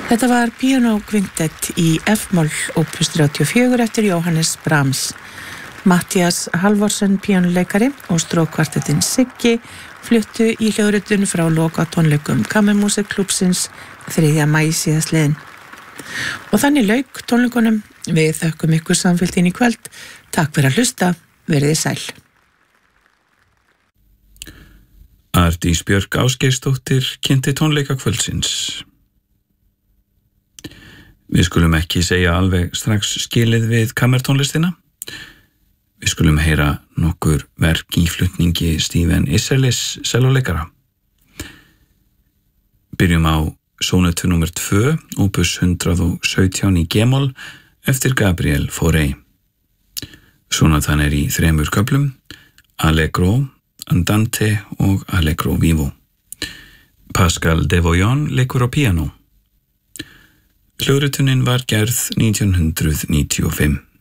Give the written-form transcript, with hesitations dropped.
Þetta var Piano Quintet í F-moll opus 34 eftir Jóhannes Brahms. Matthías Halvorsen píanuleikari og strókkvartettinn Siggi fluttu í hljóðritun frá lokatónleikum Kammermusikklúbbsins 3. maí síðastliðinn. Og þannig lauk tónleikunum. Við þökkum ykkur samfylgdin í kvöld. Takk fyrir að hlusta. Verið sæl. Arndís Björk Ásgeirsdóttir kynnti tónleika kvöldsins. Við skulum ekki segja alveg strax skilið við kammertónlistina. Við skulum heyra nokkur verk í flutningi Stephen Isserlis selóleikara. Byrjum á sónötu nr. 2, opus 117 í G-moll eftir Gabriel Fauré. Sónatan í 3 köflum, Allegro, Andante og Allegro vivo. Pascal Devoyon leikur á píanó. Hljóðritunin var gerð 1995.